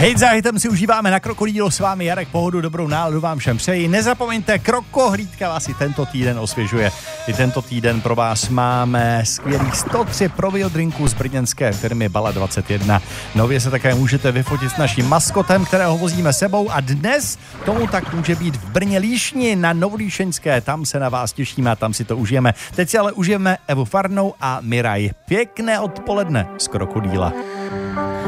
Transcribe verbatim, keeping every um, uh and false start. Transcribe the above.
Hejt za hitem si užíváme na Krokodýlu, s vámi Jarek, pohodu, dobrou náladu vám všem přeji. Nezapomeňte, Krokohlídka vás i tento týden osvěžuje. I tento týden pro vás máme skvělých sto tři probiodrinků z brněnské firmy Bala dvacet jedna. Nově se také můžete vyfotit s naším maskotem, kterého vozíme sebou, a dnes tomu tak může být v Brně Líšni na Novolíšeňské. Tam se na vás těšíme a tam si to užijeme. Teď si ale užijeme Evu Farnou a Miraj. Pěkné odpoledne z Krokodýla.